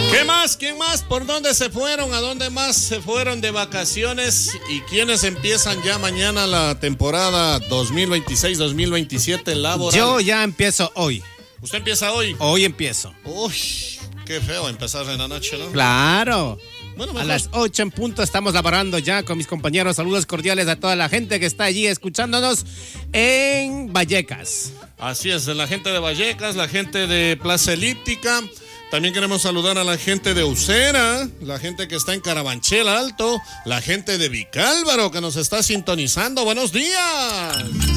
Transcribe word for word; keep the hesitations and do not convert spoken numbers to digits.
¿Qué más? ¿Quién más? ¿Por dónde se fueron? ¿A dónde más se fueron de vacaciones? ¿Y quiénes empiezan ya mañana la temporada dos mil veintiséis dos mil veintisiete laboral? Yo ya empiezo hoy. ¿Usted empieza hoy? Hoy empiezo. Uy, qué feo empezar en la noche, ¿no? Claro. Bueno, a mejor. las ocho en punto estamos laborando ya con mis compañeros. Saludos cordiales a toda la gente que está allí escuchándonos en Vallecas. Así es, la gente de Vallecas, la gente de Plaza Elíptica. También queremos saludar a la gente de Usera, la gente que está en Carabanchel Alto, la gente de Vicálvaro que nos está sintonizando. ¡Buenos días!